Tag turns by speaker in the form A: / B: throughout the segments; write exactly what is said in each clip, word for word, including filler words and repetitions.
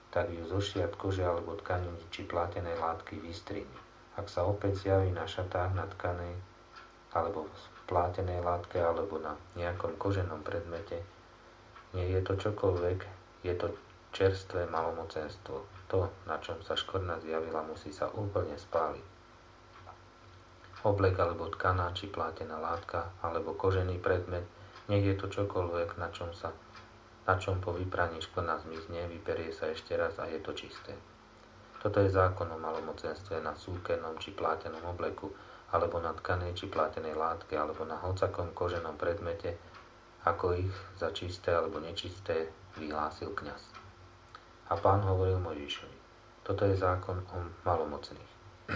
A: tak ju zo šiat, kože alebo tkaniny či plátenej látky vystrihne. Ak sa opäť zjaví na šatách, na tkanej alebo plátenej látke alebo na nejakom koženom predmete, nech je to čokoľvek, je to čerstvé malomocenstvo. To, na čom sa škvrna zjavila, musí sa úplne spáliť. Oblek alebo tkaná či plátená látka alebo kožený predmet, nech je to čokoľvek, na čom, sa, na čom po vypraní škvrna zmizne, vyperie sa ešte raz a je to čisté. Toto je zákon o malomocenstve na súkernom či plátenom obleku, alebo na tkanej či plátenej látke, alebo na hocakom koženom predmete, ako ich za čisté alebo nečisté vyhlásil kňaz. A Pán hovoril Mojžišovi: toto je zákon o malomocných.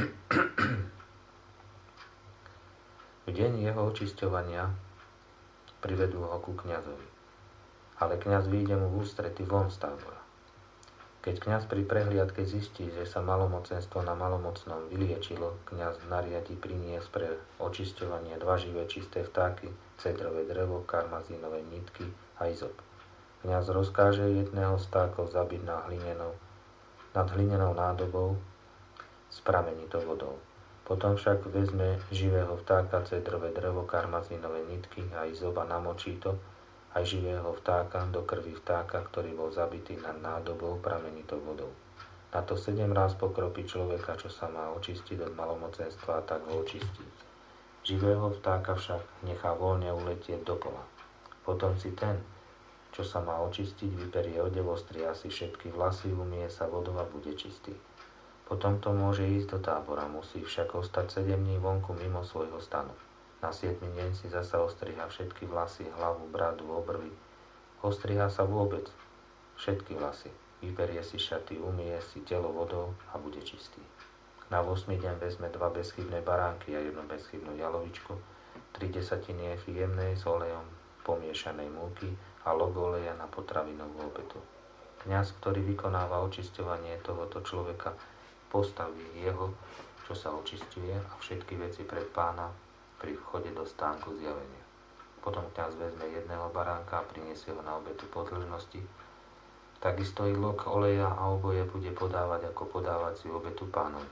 A: V deň jeho očisťovania privedú ho ku kňazovi, ale kňaz vyjde mu v ústrety von z tábora. Keď kňaz pri prehliadke zistí, že sa malomocenstvo na malomocnom vyliečilo, kňaz nariadi priniesť pre očisťovanie dva živé čisté vtáky, cedrové drevo, karmazínové nitky a izop. Kňaz rozkáže jedného z vtákov zabiť na hlinenou, nad hlinenou nádobou s pramenitou vodou. Potom však vezme živého vtáka, cedrové drevo, karmazínové nitky a izop a namočí to, aj živého vtáka, do krvi vtáka, ktorý bol zabitý nad nádobou pramenitou vodou. Na to sedem ráz pokropí človeka, čo sa má očistiť od malomocenstva, a tak ho očistí. Živého vtáka však nechá voľne uletieť do pola. Potom si ten, čo sa má očistiť, vyperie odev, ostria si všetky vlasy, umie sa vodou a bude čistý. Potom to môže ísť do tábora, musí však ostať sedem dní vonku mimo svojho stanu. Na siedmy deň si zasa ostriha všetky vlasy, hlavu, bradu, obrvy. Ostriha sa vôbec všetky vlasy. Vyberie si šaty, umie si telo vodou a bude čistý. Na ôsmy deň vezme dva bezchybné baránky a jednu bezchybnú jalovičku, tri desatiny efy jemnej s olejom pomiešanej múky a log oleja na potravinovú obetu. Kňaz, ktorý vykonáva očisťovanie tohoto človeka, postaví jeho, čo sa očisťuje, a všetky veci pred Pána pri vchode do stánku zjavenia. Potom kňaz vezme jedného baránka a priniesie ho na obetu podĺžnosti. Takisto i log oleja a oboje bude podávať ako podávaciu obetu Pánovi.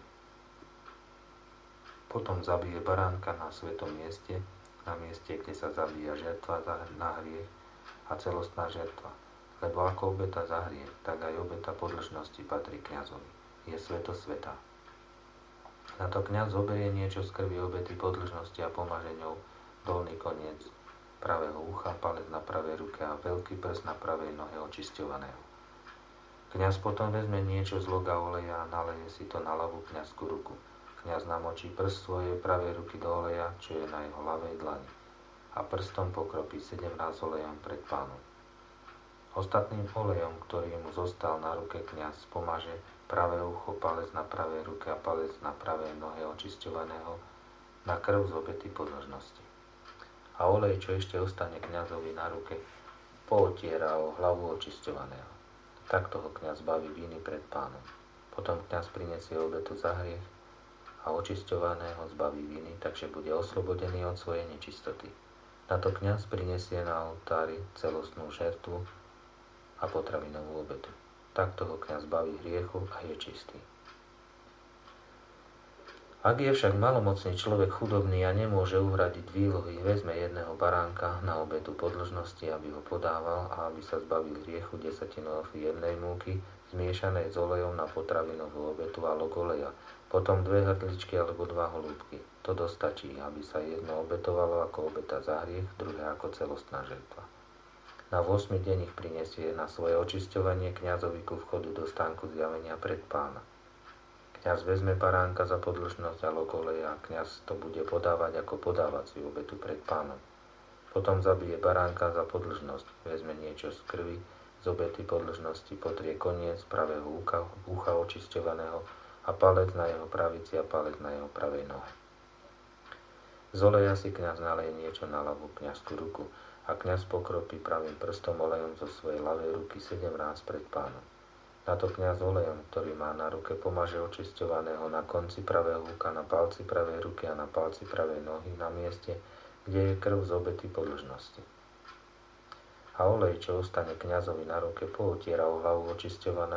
A: Potom zabije baránka na svetom mieste, na mieste, kde sa zabíja žertva na hriech a celostná žertva. Lebo ako obeta za hriech, tak aj obeta podĺžnosti patrí kňazovi. Je sveto svätá. Na to kňaz zoberie niečo z krvi obety podĺžnosti a pomaže ňou dolný koniec pravého ucha, palec na pravej ruke a veľký prst na pravej nohe očisťovaného. Kňaz potom vezme niečo z loga oleja a naleje si to na ľavú kňazskú ruku. Kňaz namočí prst svojej pravej ruky do oleja, čo je na jeho ľavej dlani, a prstom pokropí sedem ráz olejom pred Pánom. Ostatným olejom, ktorý mu zostal na ruke, kňaz pomaže pravé ucho, palec na pravej ruke a palec na pravej nohe očisťovaného na krv z obety podĺžnosti. A olej, čo ešte ostane kňazovi na ruke, pootiera o hlavu očisťovaného. Takto ho kňaz baví víny pred Pánom. Potom kňaz prinesie obetu za hriech a očisťovaného zbaví viny, takže bude oslobodený od svojej nečistoty. Na to kňaz prinesie na oltári celostnú žertvu a potravinovú obetu. Takto ho kňaz baví hriechu a je čistý. Ak je však malomocný človek chudobný a nemôže uhradiť výlohy, vezme jedného baránka na obetu podĺžnosti, aby ho podával a aby sa zbavil hriechu desatinu efy jednej múky, zmiešanej s olejom na potravinovú obetu a log oleja, potom dve hrdličky alebo dva holúbky. To dostačí, aby sa jedno obetovalo ako obeta za hriech, druhé ako celostná žertva. Na ôsmy deň ich prinesie na svoje očisťovanie kňazovi ku vchodu do stánku zjavenia pred Pána. Kňaz vezme baránka za podĺžnosť a log oleja a kňaz to bude podávať ako podávaciu obetu pred Pánom. Potom zabije baránka za podĺžnosť, vezme niečo z krvi, z obety podĺžnosti, potrie koniec pravého ucha, ucha očisťovaného a palec na jeho pravici a palec na jeho pravej nohe. Z oleja si kňaz naleje niečo na ľavú kňazskú ruku a kňaz pokropí pravým prstom olejom zo svojej ľavej ruky sedem ráz pred Pánom. Na to kňaz olejom, ktorý má na ruke, pomaže očisťovaného na konci pravého ucha, na palci pravej ruky a na palci pravej nohy, na mieste, kde je krv z obety podĺžnosti. A olej, čo ostane kňazovi na ruke, pootiera o hlavu očisťovaného